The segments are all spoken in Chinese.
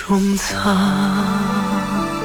中藏。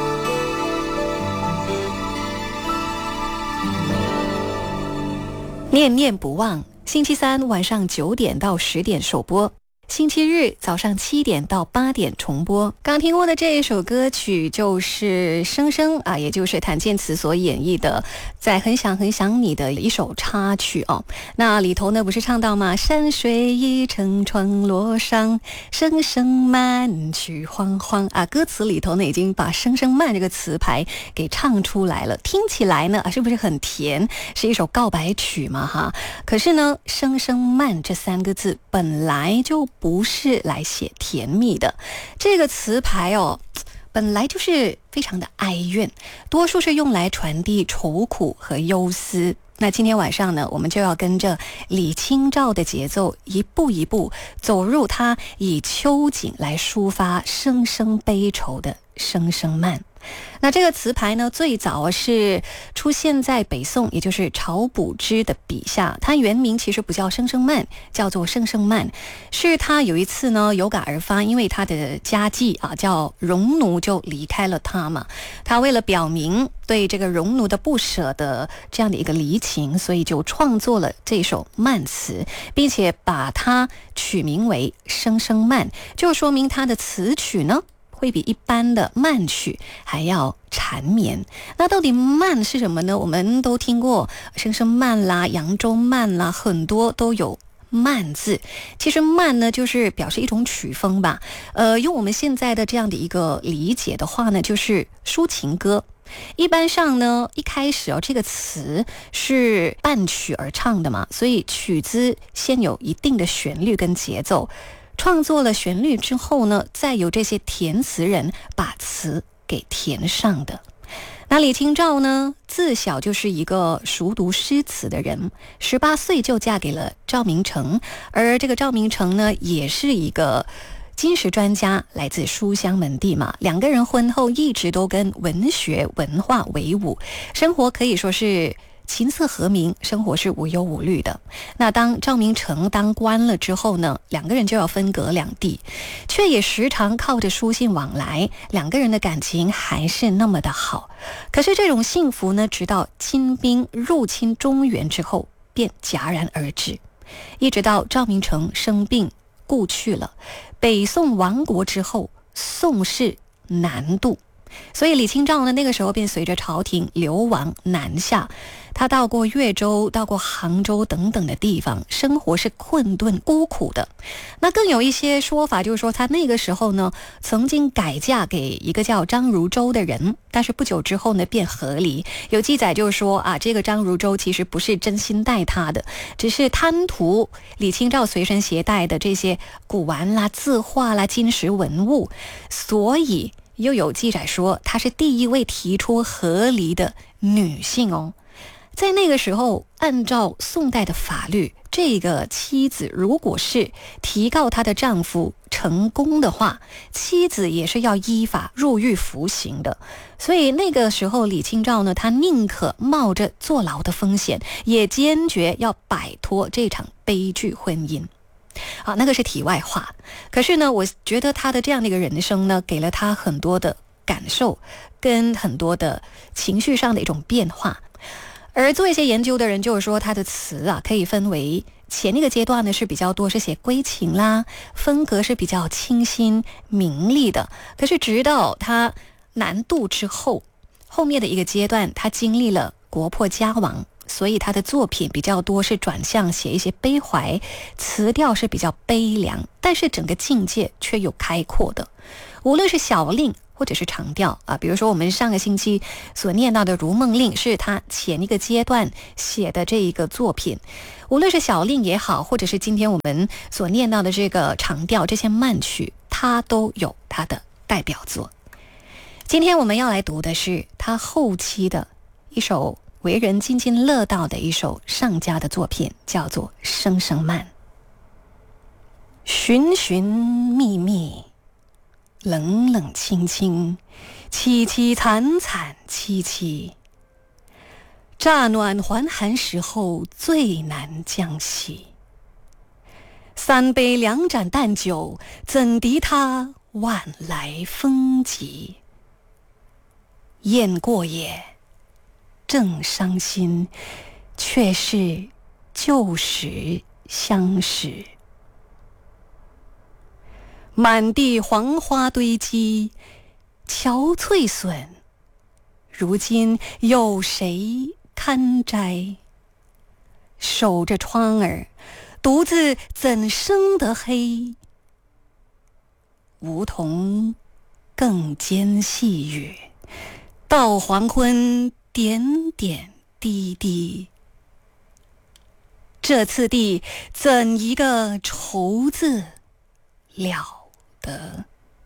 念念不忘，星期三晚上9点到10点首播，星期日早上7点到8点重播。刚听过的这一首歌曲就是生生啊，也就是谭健慈所演绎的在很想很想你的一首插曲哦。那里头呢不是唱到吗？山水一程窗落上，声声慢曲惶惶啊。歌词里头呢已经把声声慢这个词牌给唱出来了，听起来呢是不是很甜？是一首告白曲嘛哈。可是呢声声慢这3个字本来就不是来写甜蜜的，这个词牌哦本来就是非常的哀怨，多数是用来传递愁苦和忧思。那今天晚上呢，我们就要跟着李清照的节奏，一步一步走入他以秋景来抒发声声悲愁的声声慢。那这个词牌呢，最早是出现在北宋，也就是曹补之的笔下。他原名其实不叫声声慢，叫做声声慢。是他有一次呢有感而发，因为他的家妓啊叫荣奴就离开了他嘛，他为了表明对这个荣奴的不舍的这样的一个离情，所以就创作了这首慢词，并且把它取名为声声慢，就说明他的词曲呢会比一般的慢曲还要缠绵。那到底慢是什么呢？我们都听过声声慢啦、扬州慢啦，很多都有慢字。其实慢呢就是表示一种曲风吧，用我们现在的这样的一个理解的话呢，就是抒情歌。一般上呢一开始这个词是伴曲而唱的嘛，所以曲子先有一定的旋律跟节奏，创作了旋律之后呢，再由这些填词人把词给填上的。那李清照呢，自小就是一个熟读诗词的人，18岁就嫁给了赵明诚，而这个赵明诚呢，也是一个金石专家，来自书香门第嘛。2个人婚后一直都跟文学文化为伍，生活可以说是琴瑟和鸣，生活是无忧无虑的。那当赵明诚当官了之后呢，2个人就要分隔两地，却也时常靠着书信往来，2个人的感情还是那么的好。可是这种幸福呢，直到金兵入侵中原之后便戛然而止，一直到赵明诚生病故去了，北宋亡国之后，宋室南渡，所以李清照呢，那个时候便随着朝廷流亡南下，他到过越州，到过杭州等等的地方，生活是困顿孤苦的。那更有一些说法就是说，他那个时候呢曾经改嫁给一个叫张如舟的人，但是不久之后呢便和离。有记载就是说啊，这个张如舟其实不是真心待他的，只是贪图李清照随身携带的这些古玩啦、字画啦、金石文物，所以又有记载说她是第一位提出和离的女性哦。在那个时候，按照宋代的法律，这个妻子如果是提告她的丈夫成功的话，妻子也是要依法入狱服刑的。所以那个时候李清照呢，她宁可冒着坐牢的风险，也坚决要摆脱这场悲剧婚姻。好，那个是题外话。可是呢，我觉得她的这样的一个人生呢，给了她很多的感受跟很多的情绪上的一种变化。而做一些研究的人就是说，他的词啊可以分为前一个阶段呢是比较多是写归情啦，风格是比较清新明丽的。可是直到他南渡之后，后面的一个阶段，他经历了国破家亡，所以他的作品比较多是转向写一些悲怀，词调是比较悲凉，但是整个境界却又开阔的。无论是小令或者是长调啊，比如说我们上个星期所念到的《如梦令》是他前一个阶段写的这一个作品，无论是小令也好，或者是今天我们所念到的这个长调，这些慢曲，他都有他的代表作。今天我们要来读的是他后期的一首为人津津乐道的一首上佳的作品，叫做《声声慢》。寻寻觅觅，冷冷清清，凄凄惨惨戚戚，乍暖还寒时候最难将息。3杯2盏淡酒，怎敌他晚来风急。雁过也，正伤心，却是旧时相识。满地黄花堆积，憔悴损，如今有谁堪摘？守着窗儿，独自怎生得黑？梧桐更兼细雨，到黄昏点点滴滴。这次第怎一个愁字了得！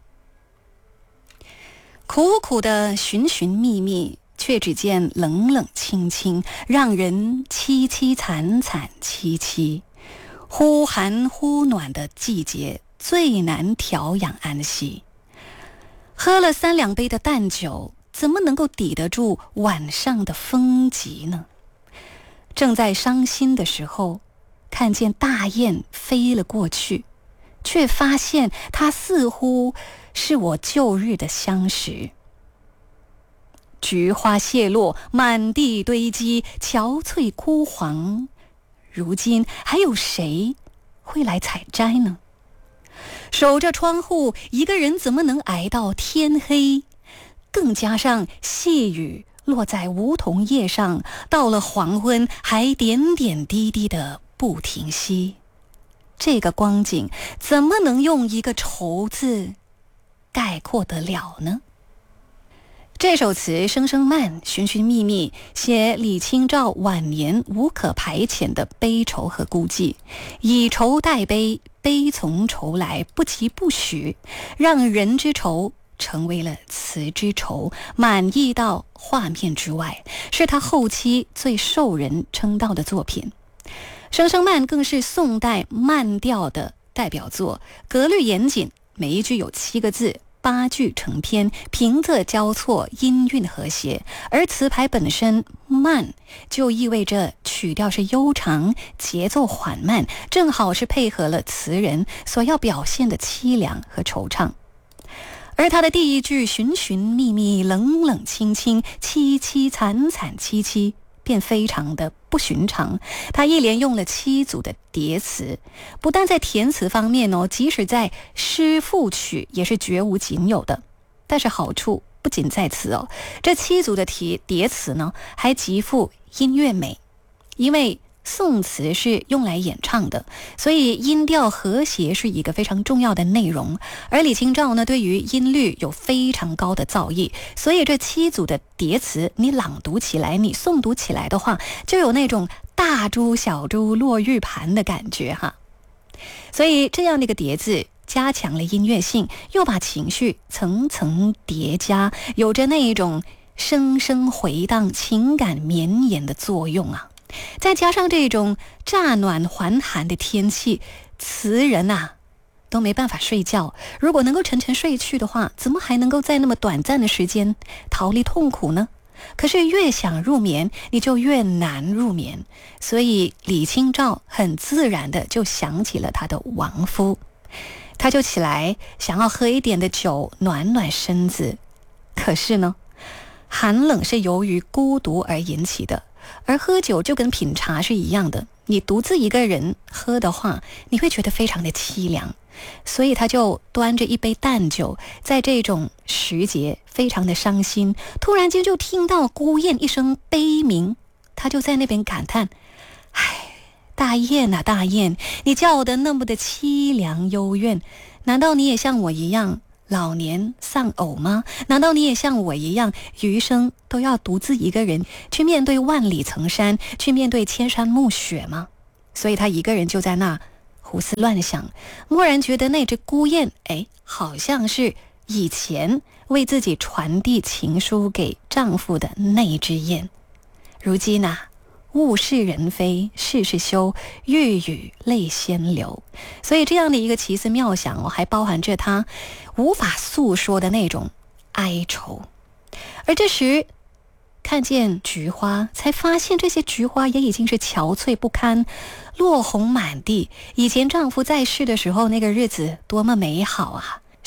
苦苦的寻寻觅觅，却只见冷冷清清，让人凄凄惨惨戚戚。忽寒忽暖的季节，最难调养安息。喝了3两杯的淡酒，怎么能够抵得住晚上的风急呢？正在伤心的时候，看见大雁飞了过去，却发现它似乎是我旧日的相识。菊花谢落，满地堆积，憔悴枯黄，如今还有谁会来采摘呢？守着窗户，一个人怎么能挨到天黑？更加上细雨落在梧桐叶上，到了黄昏还点点滴滴的不停息。这个光景怎么能用一个愁字概括得了呢？这首词《声声慢》寻寻觅觅，写李清照晚年无可排遣的悲愁和孤寂，以愁代悲，悲从愁来，不疾不徐，让人之愁成为了词之愁，满溢到画面之外，是他后期最受人称道的作品。《声声慢》更是宋代慢调的代表作，格律严谨，每一句有7个字，8句成篇，平仄交错，音韵和谐。而词牌本身慢，就意味着曲调是悠长，节奏缓慢，正好是配合了词人所要表现的凄凉和惆怅。而他的第一句寻寻觅觅，冷冷清清，凄凄惨惨戚戚，便非常的不寻常。他一连用了7组的叠词，不但在填词方面即使在诗赋曲也是绝无仅有的。但是好处不仅在此这7组的叠词呢，还极富音乐美。因为宋词是用来演唱的，所以音调和谐是一个非常重要的内容。而李清照呢，对于音律有非常高的造诣，所以这7组的叠词，你朗读起来，你诵读起来的话，就有那种大珠小珠落玉盘的感觉哈。所以这样的一个叠字，加强了音乐性，又把情绪层层叠加，有着那一种声声回荡、情感绵延的作用啊。再加上这种乍暖还寒的天气，词人都没办法睡觉。如果能够沉沉睡去的话，怎么还能够在那么短暂的时间逃离痛苦呢？可是越想入眠，你就越难入眠。所以李清照很自然的就想起了他的亡夫，他就起来想要喝一点的酒暖暖身子。可是呢，寒冷是由于孤独而引起的，而喝酒就跟品茶是一样的，你独自一个人喝的话，你会觉得非常的凄凉。所以他就端着一杯淡酒，在这种时节非常的伤心，突然间就听到孤雁一声悲鸣，他就在那边感叹：唉，大雁啊大雁，你叫得那么的凄凉幽怨，难道你也像我一样老年丧偶吗？难道你也像我一样，余生都要独自一个人去面对万里层山，去面对千山暮雪吗？所以他一个人就在那胡思乱想，蓦然觉得那只孤雁，好像是以前为自己传递情书给丈夫的那只雁。如今物是人非事事休，欲语泪先流。所以这样的一个奇思妙想还包含着他无法诉说的那种哀愁。而这时看见菊花，才发现这些菊花也已经是憔悴不堪，落红满地。以前丈夫在世的时候，那个日子多么美好啊！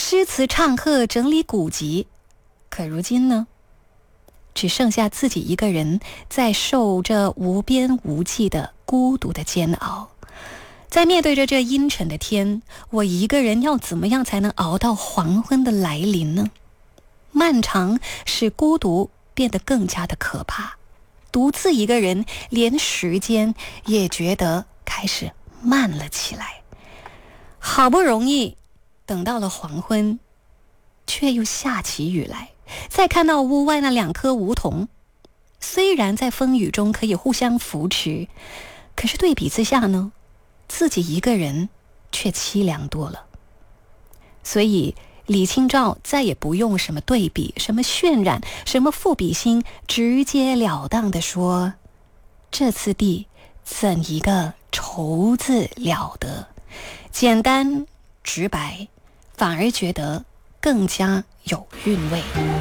诗词唱和，整理古籍。可如今呢，只剩下自己一个人在受着无边无际的孤独的煎熬。在面对着这阴沉的天，我一个人要怎么样才能熬到黄昏的来临呢？漫长使孤独变得更加的可怕，独自一个人，连时间也觉得开始慢了起来。好不容易等到了黄昏，却又下起雨来。再看到屋外那2棵梧桐，虽然在风雨中可以互相扶持，可是对比之下呢，自己一个人却凄凉多了。所以李清照再也不用什么对比，什么渲染，什么赋比兴，直截了当地说，这次第怎一个愁字了得。简单直白，反而觉得更加有韵味。